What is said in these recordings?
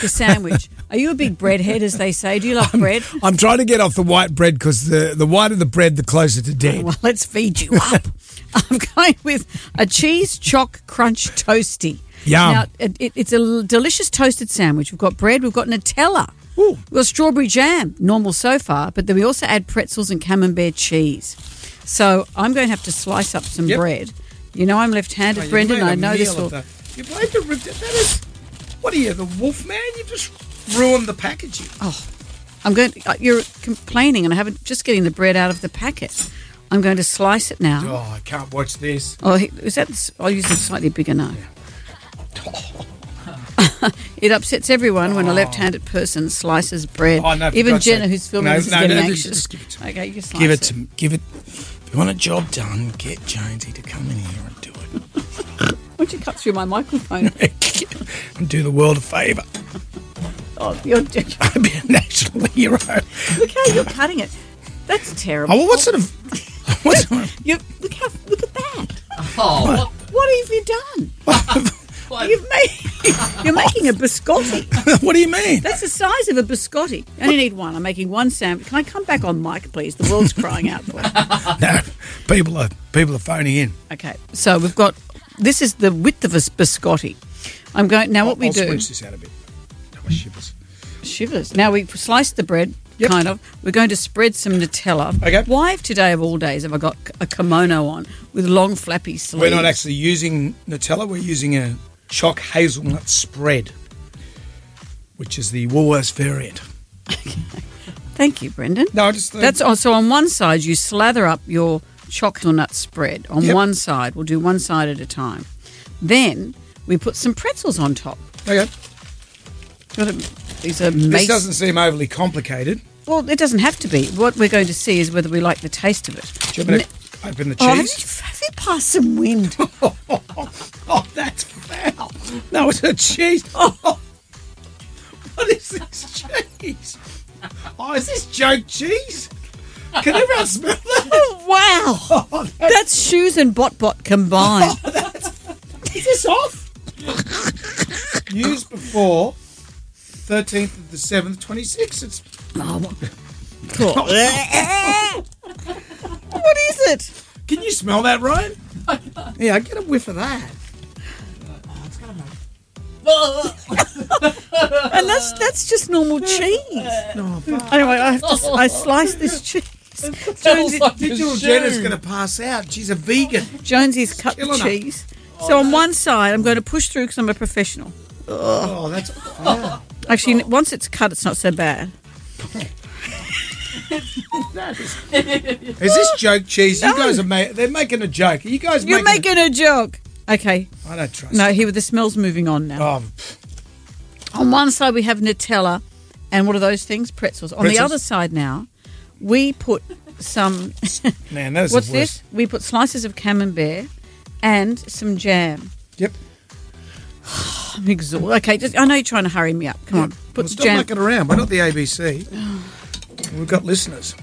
the sandwich. Are you a big breadhead, as they say? Do you love bread? I'm trying to get off the white bread because the whiter the bread, the closer to dead. Well, let's feed you up. I'm going with a cheese choc crunch toasty. Yum. Now, it's a delicious toasted sandwich. We've got bread. We've got Nutella. Ooh. We've got strawberry jam, normal so far, but then we also add pretzels and camembert cheese. So I'm going to have to slice up some bread. You know I'm left-handed, Brendan. I know this will... You've made that is... What are you, the wolf man? You've just ruined the packaging. Oh, you're complaining and I haven't... Just getting the bread out of the packet. I'm going to slice it now. Oh, I can't watch this. Oh, I'll use a slightly bigger knife. Yeah. It upsets everyone when a left-handed person slices bread. Oh, no, even Jenna, who's filming this, is getting anxious. Just give it to me. Okay, you can slice it. Give it. If you want a job done, get Jonesy to come in here and do it. Why don't you cut through my microphone? And do the world a favour. Oh, you're... I'd be a national hero. Look how you're cutting it. That's terrible. Oh, well, what sort of... Look at that. Oh, what have you done? You're making a biscotti. What do you mean? That's the size of a biscotti. You only need one. I'm making one sandwich. Can I come back on mic, please? The world's crying out for it. No, people are phoning in. Okay, so we've got... This is the width of a biscotti. I'm going... Now what we do... I'll switch this out a bit. No, my shivers. Shivers. Now we've sliced the bread, kind of. We're going to spread some Nutella. Okay. Why today of all days have I got a kimono on with long flappy sleeves? We're not actually using Nutella. We're using a choc hazelnut spread, which is the Woolworths variant. Thank you, Brendan. No, I just... So on one side, you slather up your choc hazelnut spread. On one side, we'll do one side at a time. Then we put some pretzels on top. Okay. These are This doesn't seem overly complicated. Well, it doesn't have to be. What we're going to see is whether we like the taste of it. Do you want me to open the cheese? Have you passed some wind? Oh, that's foul. No, it's a cheese. Oh, what is this cheese? Oh, is this joke cheese? Can everyone smell that? Oh, wow. Oh, that's shoes and bot combined. Is this off? Used before 13th of the 7th, 26. It's... Cool. What is it? Can you smell that, Ryan? Yeah, I get a whiff of that. And that's just normal cheese. Anyway, I sliced this cheese. Digital Jenna's going to pass out. She's a vegan. Jonesy's cut the cheese. So on one side, I'm going to push through because I'm a professional. Oh, that's foul. Actually, once it's cut, it's not so bad. Is this joke cheese? You guys are they're making a joke. Are you guys You're making a joke. Okay. I don't trust No, here the smell's moving on now. Oh. On one side, we have Nutella and what are those things? Pretzels. On the other side now, we put some... Man, that is What's the worst. this? We put slices of camembert and some jam. Yep. I'm exhausted. Okay, I know you're trying to hurry me up. Come on. Put Stop jam. mucking around. We're not the ABC. We've got listeners.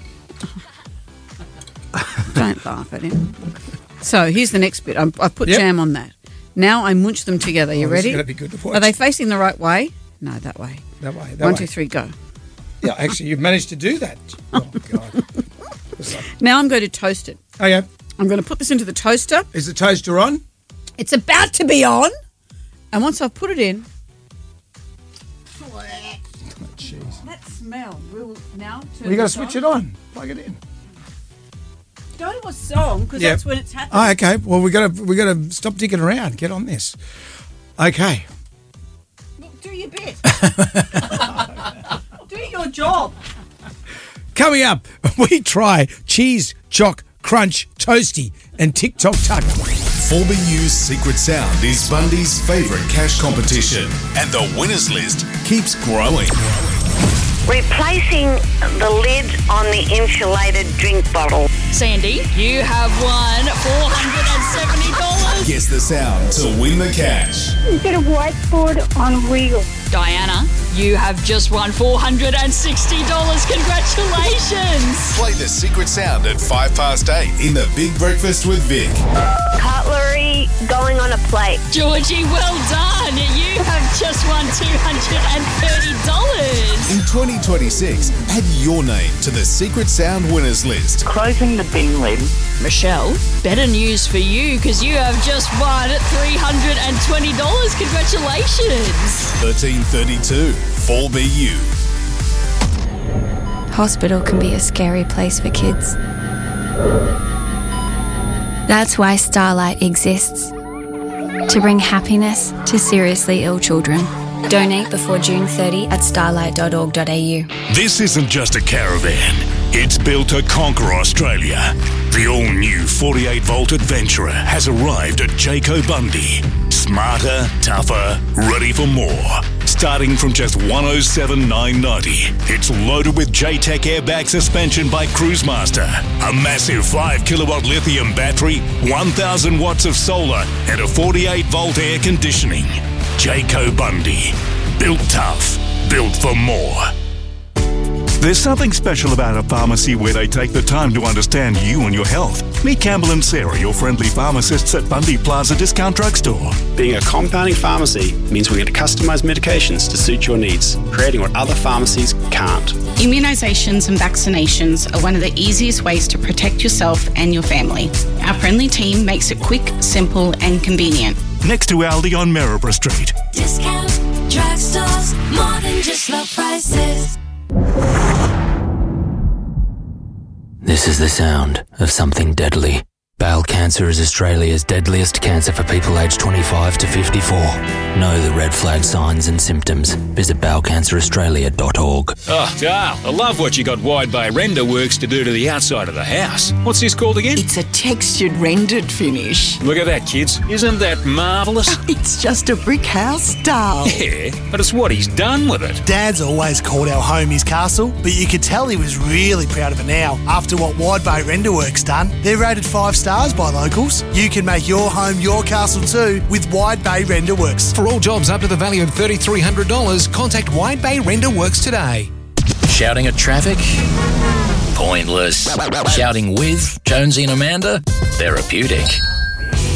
Don't laugh at him. So here's the next bit. I've put jam on that. Now I munch them together. You ready? This is going to be good to watch. Are they facing the right way? No, that way. That way. One, two, three, go. Yeah, actually, you've managed to do that. Oh, God. Now I'm going to toast it. Oh, yeah. I'm going to put this into the toaster. Is the toaster on? It's about to be on. And once I've put it in... Oh, jeez. That smell will now turn... Well, you got to switch it on. Plug it in. Go to a song because that's when it's happening. Oh, okay. Well, we got to stop digging around. Get on this. Okay. Look, do your bit. Do your job. Coming up, we try cheese choc crunch toasty and TikTok tuck. 4BU's Secret Sound is Bundy's favourite cash competition, and the winners list keeps growing. Replacing the lid on the insulated drink bottle. Sandy, you have won $470. Guess the sound to win the cash. You get a whiteboard on wheels. Diana, you have just won $460. Congratulations. Play the Secret Sound at 8:05 in the Big Breakfast with Vic. Cutlery going on a plate. Georgie, well done. You have just won $230. In 2026, add your name to the Secret Sound winners list. Closing the bin lid. Michelle, better news for you because you have just won $320. Congratulations. 1332 4BU. Hospital can be a scary place for kids. That's why Starlight exists. To bring happiness to seriously ill children. Donate before June 30 at starlight.org.au. This isn't just a caravan. It's built to conquer Australia. The all-new 48-volt Adventurer has arrived at Jayco Bundy. Smarter, tougher, ready for more. Starting from just $107,990. It's loaded with J-Tech airbag suspension by Cruisemaster, a massive 5-kilowatt lithium battery, 1,000 watts of solar, and a 48-volt air conditioning. Jayco Bundy. Built tough. Built for more. There's something special about a pharmacy where they take the time to understand you and your health. Meet Campbell and Sarah, your friendly pharmacists at Bundy Plaza Discount Drugstore. Being a compounding pharmacy means we get to customise medications to suit your needs, creating what other pharmacies can't. Immunisations and vaccinations are one of the easiest ways to protect yourself and your family. Our friendly team makes it quick, simple and convenient. Next to Aldi on Maryborough Street. Discount drugstores, more than just low prices. This is the sound of something deadly. Bowel cancer is Australia's deadliest cancer for people aged 25 to 54. Know the red flag signs and symptoms. Visit bowelcanceraustralia.org. Oh, Dale, I love what you got Wide Bay Render Works to do to the outside of the house. What's this called again? It's a textured rendered finish. Look at that, kids. Isn't that marvellous? It's just a brick house, Dale. Yeah, but it's what he's done with it. Dad's always called our home his castle, but you could tell he was really proud of it now after what Wide Bay Render Works done. They're rated 5 stars by locals. You can make your home your castle too with Wide Bay Render Works. For all jobs up to the value of $3,300, contact Wide Bay Render Works today. Shouting at traffic? Pointless. Shouting with Jonesy and Amanda? Therapeutic.